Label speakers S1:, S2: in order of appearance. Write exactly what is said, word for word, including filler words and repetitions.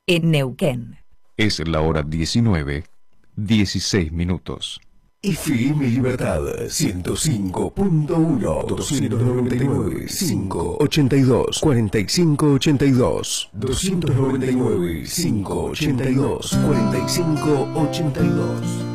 S1: en Neuquén.
S2: Es la hora diecinueve, dieciséis minutos.
S3: F M Libertad ciento cinco punto uno, doscientos noventa y nueve, quinientos ochenta y dos, cuarenta y cinco ochenta y dos, doscientos noventa y nueve, quinientos ochenta y dos, cuarenta y cinco ochenta y dos.